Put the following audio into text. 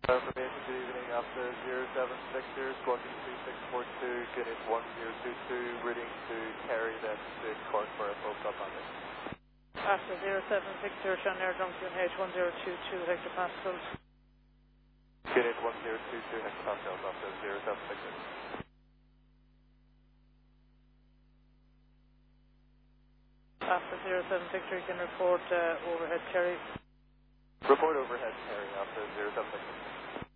Information, good evening, after 07 Victor, squawking 2642, unit 1022, reading to carry them to Cork for a full stop on this. After 07 Victor, Sean Air Junction H1022 hectopascals. Unit 1022 hectopascals after 07 Victor. After 07 Victor, you can report overhead carry. Report overhead carry after 07 Victor.